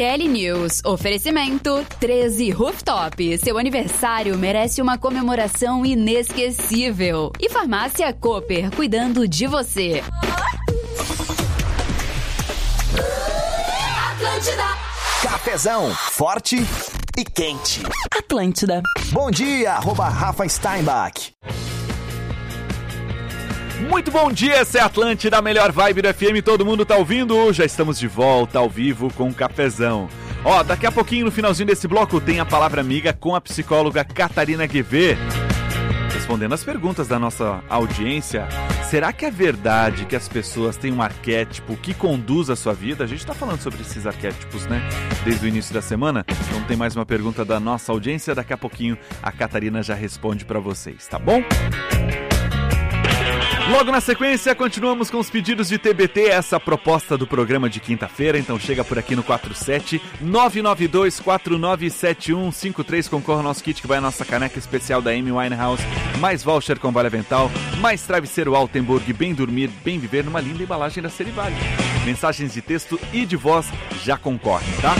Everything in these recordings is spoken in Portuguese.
CDL News. Oferecimento 13 Rooftop. Seu aniversário merece uma comemoração inesquecível. E Farmácia Cooper, cuidando de você. Atlântida. Cafezão, forte e quente. Atlântida. Bom dia, @Rafa Steinbach. Muito bom dia, essa é a Atlântida, a melhor vibe do FM, todo mundo tá ouvindo? Já estamos de volta ao vivo com o Cafezão. Ó, daqui a pouquinho, no finalzinho desse bloco, tem a palavra amiga com a psicóloga Catarina Guevê. Respondendo as perguntas da nossa audiência, será que é verdade que as pessoas têm um arquétipo que conduz a sua vida? A gente tá falando sobre esses arquétipos, né? Desde o início da semana. Então tem mais uma pergunta da nossa audiência, daqui a pouquinho a Catarina já responde pra vocês, tá bom? Logo na sequência, continuamos com os pedidos de TBT, essa proposta do programa de quinta-feira, então chega por aqui no 47-992-497153, concorra ao nosso kit que vai a nossa caneca especial da Amy Winehouse, mais voucher com Vale Avental, mais travesseiro Altenburg, bem dormir, bem viver numa linda embalagem da Serivale. Mensagens de texto e de voz já concorrem, tá?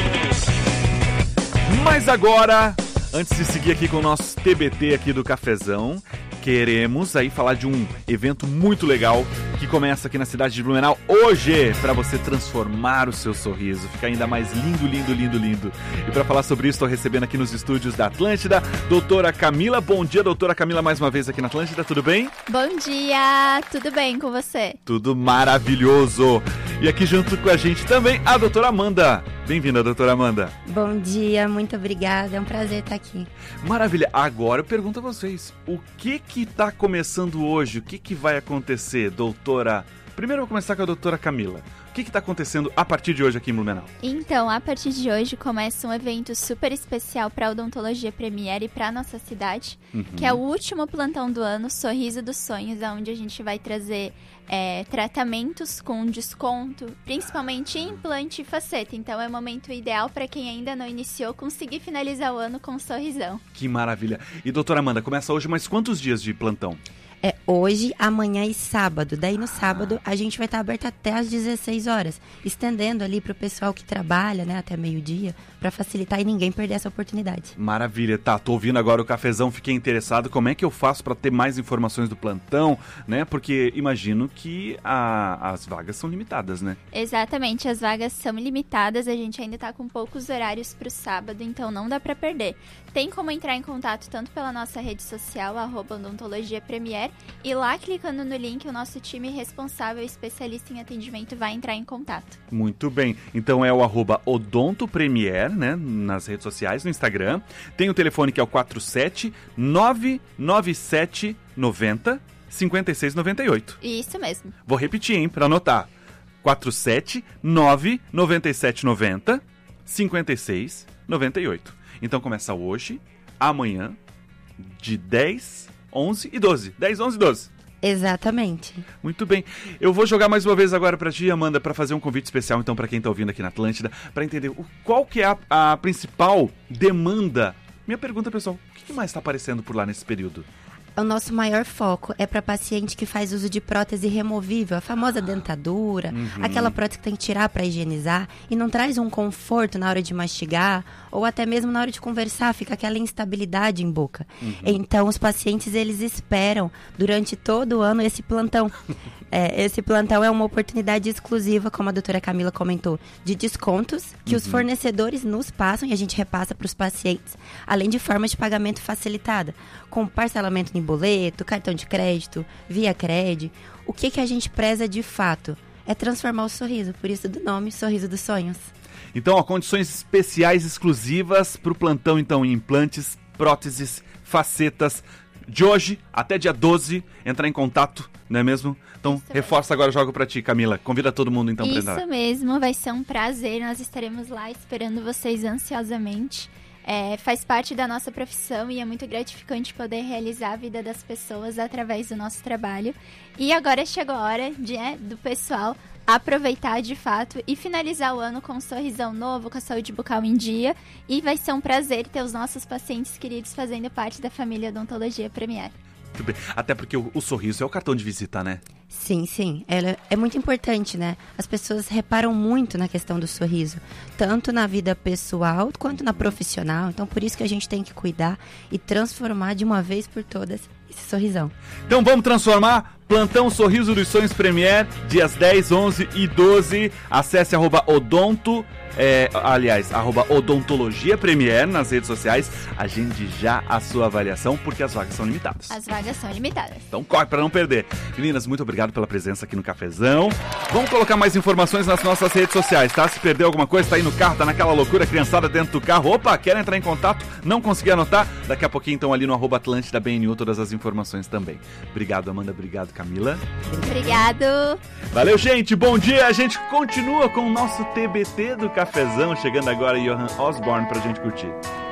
Mas agora, antes de seguir aqui com o nosso TBT aqui do Cafezão, queremos aí falar de um evento muito legal que começa aqui na cidade de Blumenau hoje, para você transformar o seu sorriso, ficar ainda mais lindo, lindo, lindo, lindo. E para falar sobre isso, estou recebendo aqui nos estúdios da Atlântida, doutora Camila. Bom dia, doutora Camila, mais uma vez aqui na Atlântida, tudo bem? Bom dia, tudo bem com você? Tudo maravilhoso. E aqui junto com a gente também a doutora Amanda. Bem-vinda, doutora Amanda. Bom dia, muito obrigada, é um prazer estar aqui. Maravilha, agora eu pergunto a vocês, o que está começando hoje? O que vai acontecer, doutora? Primeiro eu vou começar com a doutora Camila. O que está acontecendo a partir de hoje aqui em Blumenau? Então, a partir de hoje começa um evento super especial para a Odontologia Premier e para a nossa cidade, que é o último plantão do ano, Sorriso dos Sonhos, onde a gente vai trazer tratamentos com desconto, principalmente implante e faceta. Então é o momento ideal para quem ainda não iniciou conseguir finalizar o ano com um sorrisão. Que maravilha. E doutora Amanda, começa hoje, mas quantos dias de plantão? É hoje, amanhã e sábado. Daí no sábado a gente vai estar aberto até às 16 horas, estendendo ali para o pessoal que trabalha, né, até meio-dia, para facilitar e ninguém perder essa oportunidade. Maravilha, tá, tô ouvindo agora o Cafezão, fiquei interessado, como é que eu faço para ter mais informações do plantão, né, porque imagino que as vagas são limitadas, né? Exatamente, as vagas são limitadas, a gente ainda tá com poucos horários pro sábado, então não dá para perder. Tem como entrar em contato tanto pela nossa rede social, @odontologiapremier, e lá clicando no link, o nosso time responsável especialista em atendimento vai entrar em contato. Muito bem, então é o @odontopremier, né, nas redes sociais, no Instagram. Tem o telefone que é o 47-99790-5698. Isso mesmo. Vou repetir, hein, para anotar. 47-99790-5698. Então começa hoje, amanhã, de 10, 11 e 12. 10, 11 e 12. Exatamente. Muito bem. Eu vou jogar mais uma vez agora pra ti, Amanda, pra fazer um convite especial, então, pra quem tá ouvindo aqui na Atlântida, pra entender qual que é a principal demanda. Minha pergunta, pessoal, o que mais tá aparecendo por lá nesse período? O nosso maior foco é para paciente que faz uso de prótese removível, a famosa dentadura, aquela prótese que tem que tirar para higienizar e não traz um conforto na hora de mastigar ou até mesmo na hora de conversar, fica aquela instabilidade em boca. Então, os pacientes, eles esperam durante todo o ano esse plantão. Esse plantão é uma oportunidade exclusiva, como a doutora Camila comentou, de descontos que os fornecedores nos passam e a gente repassa para os pacientes, além de forma de pagamento facilitada, com parcelamento em boleto, cartão de crédito, via Cred. O que a gente preza de fato é transformar o sorriso, por isso do nome Sorriso dos Sonhos. Então, ó, condições especiais exclusivas para o plantão, então, em implantes, próteses, facetas, de hoje até dia 12, entrar em contato, não é mesmo? Então, isso reforça mesmo. Agora, jogo pra ti, Camila. Convida todo mundo, então, pra entrar. Isso mesmo, vai ser um prazer. Nós estaremos lá esperando vocês ansiosamente. Faz parte da nossa profissão e é muito gratificante poder realizar a vida das pessoas através do nosso trabalho. E agora chegou a hora do pessoal aproveitar de fato e finalizar o ano com um sorrisão novo, com a saúde bucal em dia. E vai ser um prazer ter os nossos pacientes queridos fazendo parte da família Odontologia Premier. Muito bem. Até porque o sorriso é o cartão de visita, né? Sim. Ela é muito importante, né? As pessoas reparam muito na questão do sorriso, tanto na vida pessoal quanto na profissional. Então, por isso que a gente tem que cuidar e transformar de uma vez por todas esse sorrisão. Então vamos transformar. Plantão Sorriso dos Sonhos Premier, dias 10, 11 e 12. Acesse @odontologia Premier nas redes sociais. Agende já a sua avaliação, porque as vagas são limitadas. As vagas são limitadas. Então corre para não perder. Meninas, muito obrigado pela presença aqui no Cafezão. Vamos colocar mais informações nas nossas redes sociais, tá? Se perdeu alguma coisa, tá aí no carro, tá naquela loucura, criançada dentro do carro. Opa, quer entrar em contato? Não consegui anotar? Daqui a pouquinho, então, ali no @Atlântida BNU, todas as informações também. Obrigado, Amanda. Obrigado, Camila. Obrigado. Valeu, gente. Bom dia. A gente continua com o nosso TBT do Cafezão. Chegando agora, Johan Osborne, pra gente curtir.